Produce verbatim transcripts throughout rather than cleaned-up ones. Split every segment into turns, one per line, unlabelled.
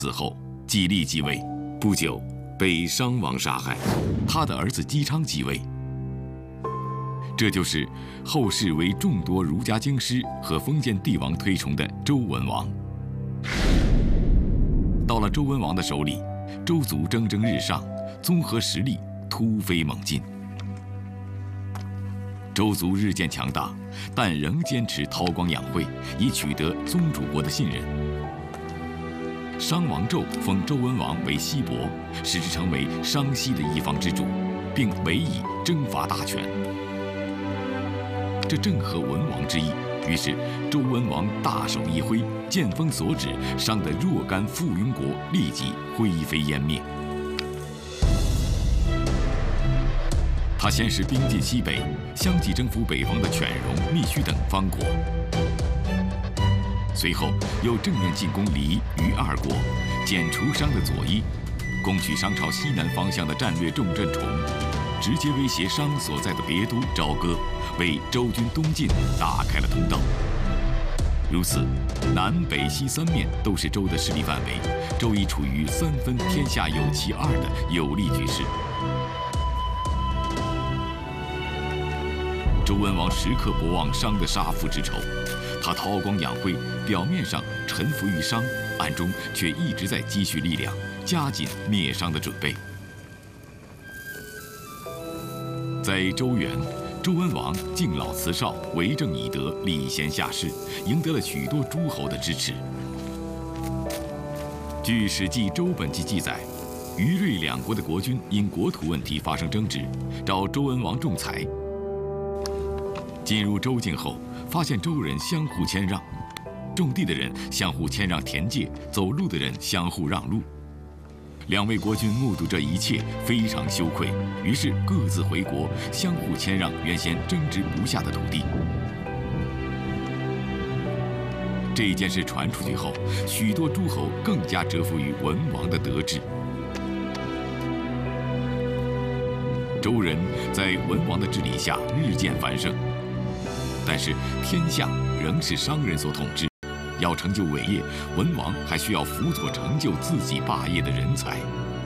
死后，季历继位，不久被商王杀害，他的儿子姬昌继位。这就是后世为众多儒家经师和封建帝王推崇的周文王。到了周文王的手里，周族蒸蒸日上，综合实力突飞猛进。周族日渐强大，但仍坚持韬光养晦，以取得宗主国的信任。商王纣封周文王为西伯，使之成为商西的一方之主，并委以征伐大权。这正合文王之意，于是周文王大手一挥，剑锋所指，商的若干附庸国立即灰飞烟灭。他先是兵进西北，相继征服北方的犬戎、密须等方国，随后又正面进攻黎、虞二国，剪除商的左翼，攻取商朝西南方向的战略重镇崇，直接威胁商所在的别都朝歌，为周军东进打开了通道。如此，南北西三面都是周的势力范围，周已处于三分天下有其二的有利局势。周文王时刻不忘商的杀父之仇，他韬光养晦，表面上臣服于商，暗中却一直在积蓄力量，加紧灭商的准备。在周原，周文王敬老慈少，为政以德，礼贤下士，赢得了许多诸侯的支持。据《史记·周本纪》记载，虞芮两国的国君因国土问题发生争执，找周文王仲裁。进入周境后，发现周人相互谦让，种地的人相互谦让田界，走路的人相互让路。两位国君目睹这一切，非常羞愧，于是各自回国，相互谦让原先争执不下的土地。这件事传出去后，许多诸侯更加折服于文王的德治。周人在文王的治理下日渐繁盛。但是天下仍是商人所统治，要成就伟业，文王还需要辅佐成就自己霸业的人才。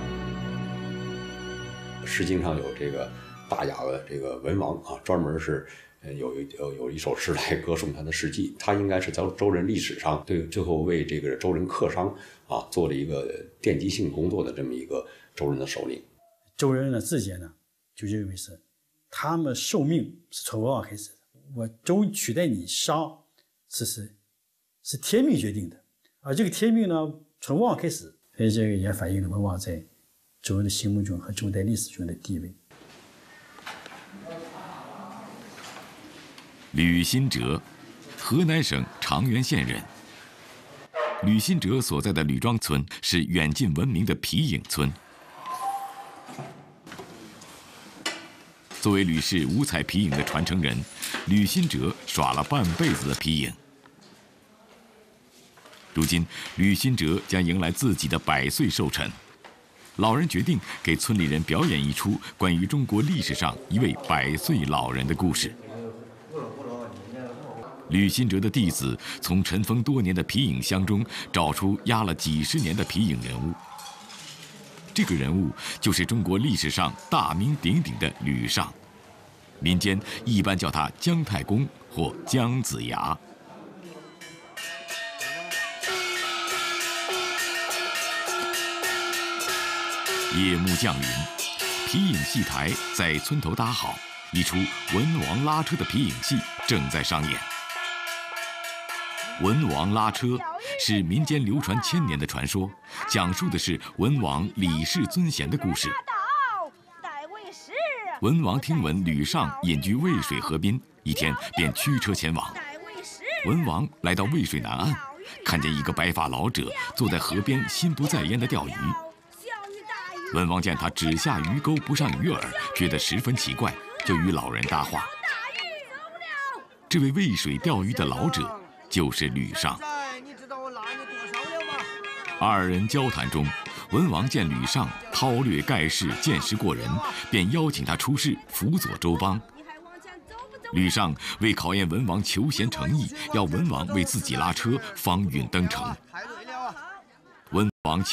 诗经上有这个大雅的这个文王啊，专门是有有有一首诗来歌颂他的事迹。他应该是在周人历史上对最后为这个周人克商啊做了一个奠基性工作的这么一个周人的首领。
周人的自节呢，就认为是他们受命是从文王开始的。我周取代你商，是是是天命决定的，而这个天命呢，从文王开始，所以这个也反映了文王在周人的心目中和周代历史中的地位。
吕新哲，河南省长垣县人。吕新哲所在的吕庄村是远近闻名的皮影村。作为吕氏五彩皮影的传承人，吕新哲耍了半辈子的皮影。如今，吕新哲将迎来自己的百岁寿辰，老人决定给村里人表演一出关于中国历史上一位百岁老人的故事。吕新哲的弟子从尘封多年的皮影箱中找出压了几十年的皮影人物。这个人物就是中国历史上大名鼎鼎的吕尚，民间一般叫他姜太公或姜子牙。夜幕降临，皮影戏台在村头搭好，一出文王拉车的皮影戏正在上演。文王拉车是民间流传千年的传说，讲述的是文王礼事尊贤的故事。文王听闻吕尚隐居渭水河滨，一天便驱车前往。文王来到渭水南岸，看见一个白发老者坐在河边心不在焉地钓鱼。文王见他只下鱼钩不上鱼饵，觉得十分奇怪，就与老人搭话。这位渭水钓鱼的老者就是吕尚。二人交谈中，文王见吕尚韬略盖世，见识过人，便邀请他出仕辅佐周邦。吕尚为考验文王求贤诚意，要文王为自己拉车，方允登城。文王